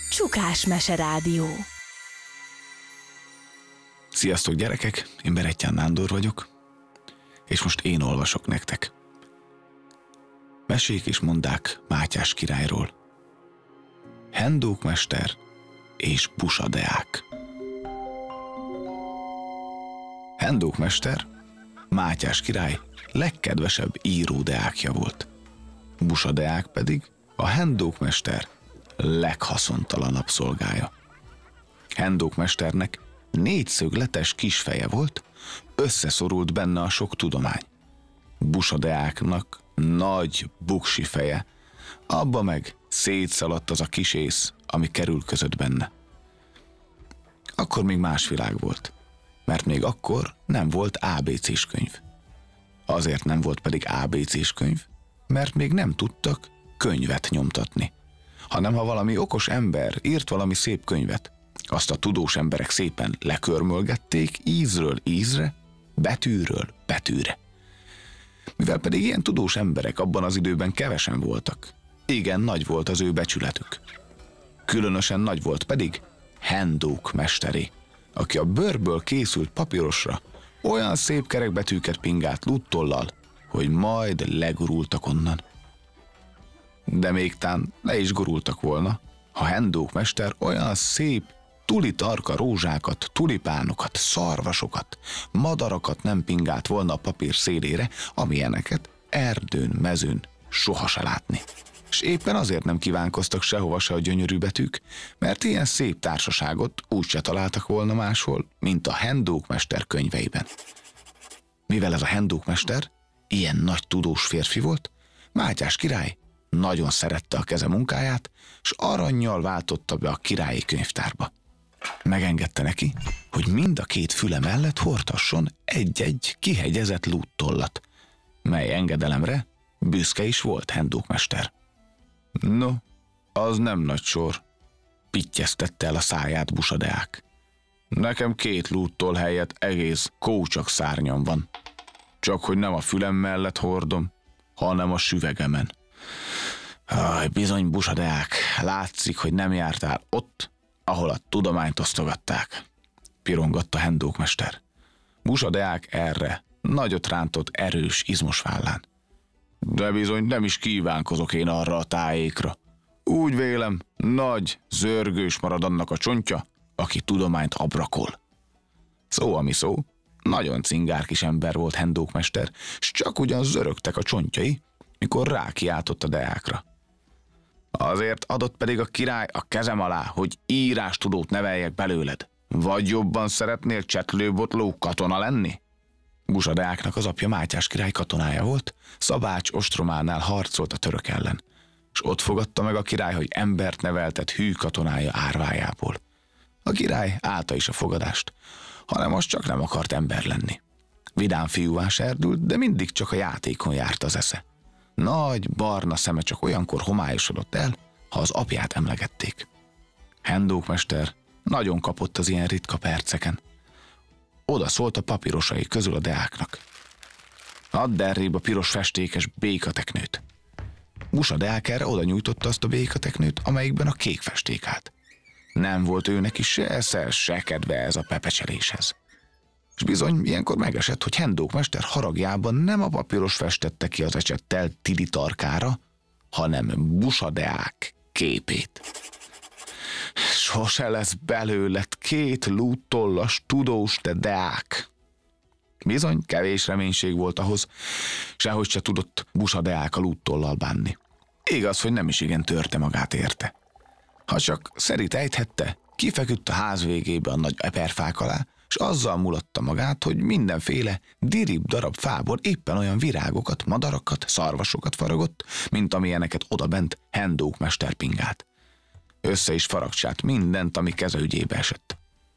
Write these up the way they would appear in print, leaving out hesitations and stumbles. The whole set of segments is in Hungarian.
Csukás Meserádió. Sziasztok gyerekek, én Berettyán Nándor vagyok, és most én olvasok nektek. Mesék és mondák Mátyás királyról. Hendók mester és Busa Deák. Hendók mester Mátyás király legkedvesebb íródeákja volt. Busa Deák pedig a Hendók mester leghaszontalanabb szolgája. Hendók mesternek négyszögletes kisfeje volt, összeszorult benne a sok tudomány. Busa Deáknak nagy buksi feje, abba meg szétszaladt az a kis ész, ami kerül között benne. Akkor még más világ volt, mert még akkor nem volt ABC-s könyv. Azért nem volt pedig ABC-s könyv, mert még nem tudtak könyvet nyomtatni, hanem ha valami okos ember írt valami szép könyvet, azt a tudós emberek szépen lekörmölgették ízről ízre, betűről betűre. Mivel pedig ilyen tudós emberek abban az időben kevesen voltak, igen nagy volt az ő becsületük. Különösen nagy volt pedig Hendók mesteré, aki a bőrből készült papírosra olyan szép kerekbetűket pingált lúttollal, hogy majd legurultak onnan. De még tán le is gurultak volna, ha Hendók mester olyan szép tulitarka rózsákat, tulipánokat, szarvasokat, madarakat nem pingált volna a papír szélére, amilyeneket erdőn, mezőn soha se látni. És éppen azért nem kívánkoztak sehova se a gyönyörű betűk, mert ilyen szép társaságot úgyse találtak volna máshol, mint a Hendók mester könyveiben. Mivel ez a Hendók mester ilyen nagy tudós férfi volt, Mátyás király nagyon szerette a keze munkáját, s arannyal váltotta be a királyi könyvtárba. Megengedte neki, hogy mind a két füle mellett hordhasson egy-egy kihegyezett lúttollat, mely engedelemre büszke is volt Hendók mester. No, az nem nagy sor, pittyesztette el a száját Busa Deák. Nekem 2 lúttoll helyett egész kócsak szárnyam van. Csak hogy nem a fülem mellett hordom, hanem a süvegemen. Bizony, Busa Deák, látszik, hogy nem jártál ott, ahol a tudományt osztogatták, pirongatta Hendók mester. Busa Deák erre nagyot rántott erős izmos vállán. De bizony nem is kívánkozok én arra a tájékra. Úgy vélem, nagy, zörgős marad annak a csontja, aki tudományt abrakol. Szó ami szó, nagyon cingár kis ember volt Hendók mester, s csak ugyan zörögtek a csontjai, mikor rákiáltott a Deákra. Azért adott pedig a király a kezem alá, hogy írástudót neveljek belőled. Vagy jobban szeretnél csetlőbotló katona lenni? Busa Deáknak az apja Mátyás király katonája volt, Szabács ostrománál harcolt a török ellen, és ott fogadta meg a király, hogy embert neveltet hű katonája árvájából. A király állta is a fogadást, hanem most csak nem akart ember lenni. Vidám fiúvá serdült, de mindig csak a játékon járt az esze. Nagy, barna szeme csak olyankor homályosodott el, ha az apját emlegették. Hendók mester nagyon kapott az ilyen ritka perceken. Oda szólt a papírosai közül a Deáknak. Add errébb a piros festékes békateknőt. Busa Deák erre oda nyújtotta azt a békateknőt, amelyikben a kék festék állt. Nem volt ő neki se esze, se kedve ez a pepecseléshez. És bizony, ilyenkor megesett, hogy Hendók mester haragjában nem a papíros festette ki az ecsettel tili tarkára, hanem Busa Deák képét. Sose lesz belőled 2 lúttollas tudós te Deák. Bizony, kevés reménység volt ahhoz, sehogy se tudott Busa Deák a lúttollal bánni. Igaz, hogy nem is igen törte magát érte. Ha csak szerint ejthette, kifeküdt a ház végébe a nagy eperfák alá, s azzal mulatta magát, hogy mindenféle dirib darab fából éppen olyan virágokat, madarakat, szarvasokat faragott, mint amilyeneket odabent Hendók mester pingált. Össze is faragcsált mindent, ami keze ügyébe esett.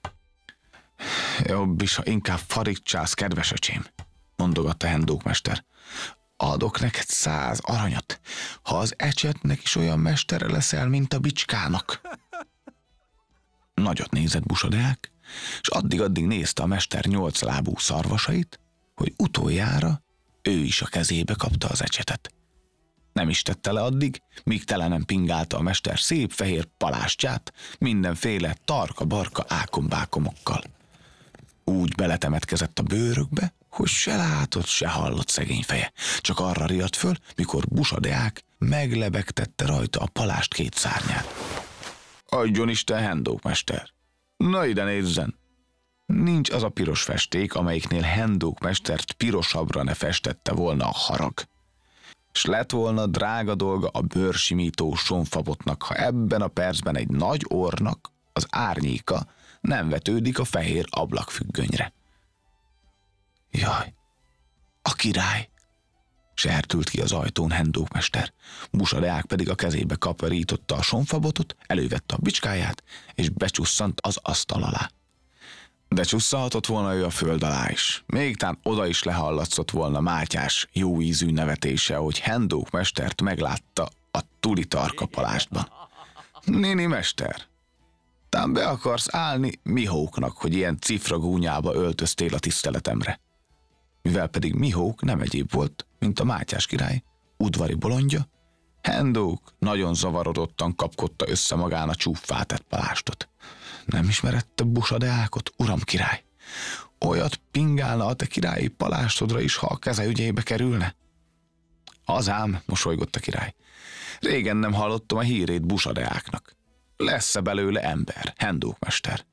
Jobb is, ha inkább farigcsász, kedves öcsém, mondogatta Hendók mester. Adok neked 100 aranyat, ha az ecsetnek is olyan mestere leszel, mint a bicskának. Nagyot nézett Busa Deák, és addig-addig nézte a mester 8 lábú szarvasait, hogy utoljára ő is a kezébe kapta az ecsetet. Nem is tette le addig, míg tele nem pingálta a mester szép fehér palástját mindenféle tarka-barka ákombákomokkal. Úgy beletemetkezett a bőrökbe, hogy se látott, se hallott szegény feje. Csak arra riadt föl, mikor Busa Deák meglebegtette rajta a palást két szárnyát. Adjon Isten, Hendók mester! Na ide nézzen! Nincs az a piros festék, amelyiknél Hendók mestert pirosabbra ne festette volna a harag. S lett volna drága dolga a bőrsimító sonfabotnak, ha ebben a percben egy nagy orrnak az árnyéka nem vetődik a fehér ablakfüggönyre. Jaj, a király! Sertült ki az ajtón Hendók mester. Busa Deák pedig a kezébe kaparította a sonfabotot, elővette a bicskáját, és becsusszant az asztal alá. De csusszalhatott volna ő a föld alá is. Még tán oda is lehallatszott volna Mátyás jó ízű nevetése, hogy Hendók mestert meglátta a tuli tarkapalástban. Néni mester, tán be akarsz állni Mihóknak, hogy ilyen cifragúnyába öltöztél a tiszteletemre. Mivel pedig Mihók nem egyéb volt, mint a Mátyás király udvari bolondja, Hendók nagyon zavarodottan kapkodta össze magán a csúffátett palástot. Nem ismerette Busa Deákot, uram király? Olyat pingálna a te királyi palástodra is, ha a keze ügyébe kerülne? Azám, mosolygott a király. Régen nem hallottam a hírét Busa Deáknak. Lesz-e belőle ember, Hendók mester?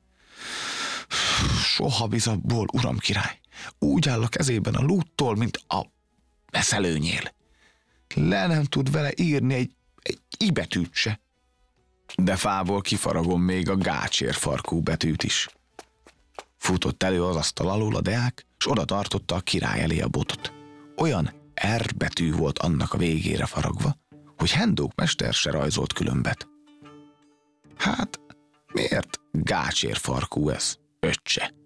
Soha bizabból, uram király. Úgy áll a kezében a lúttól, mint a meszelőnyél. Le nem tud vele írni egy i betűt se. De fából kifaragom még a gácsérfarkú betűt is. Futott elő az asztal alól a Deák, s oda tartotta a király elé a botot. Olyan R betű volt annak a végére faragva, hogy Hendók mester se rajzolt különbet. Hát, miért gácsérfarkú ez, öccse?